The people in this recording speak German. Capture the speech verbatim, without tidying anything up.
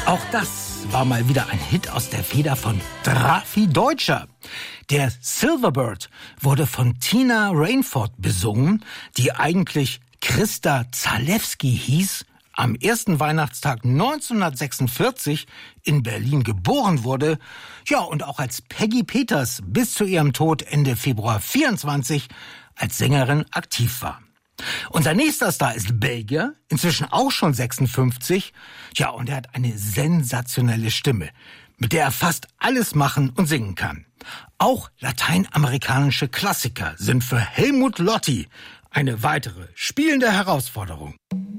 Auch das war mal wieder ein Hit aus der Feder von Drafi Deutscher. Der Silverbird wurde von Tina Rainford besungen, die eigentlich Christa Zalewski hieß, am ersten Weihnachtstag neunzehnhundertsechsundvierzig in Berlin geboren wurde, ja, und auch als Peggy Peters bis zu ihrem Tod Ende Februar vierundzwanzig als Sängerin aktiv war. Unser nächster Star ist Belgier, inzwischen auch schon sechsundfünfzig, ja, und er hat eine sensationelle Stimme, mit der er fast alles machen und singen kann. Auch lateinamerikanische Klassiker sind für Helmut Lotti eine weitere spielende Herausforderung.